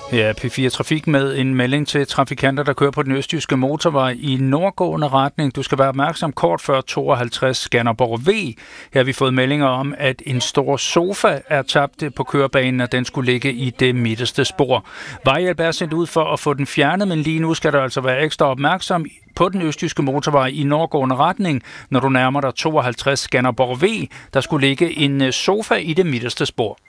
Ja, P4 Trafik med en melding til trafikanter, der kører på den østjyske motorvej i nordgående retning. Du skal være opmærksom kort før 52 Skanderborg V. Her har vi fået meldinger om, at en stor sofa er tabt på kørebanen, og den skulle ligge i det midterste spor. Vejhjælp er sendt ud for at få den fjernet, men lige nu skal du altså være ekstra opmærksom på den østjyske motorvej i nordgående retning, når du nærmer dig 52 Skanderborg V. Der skulle ligge en sofa i det midterste spor.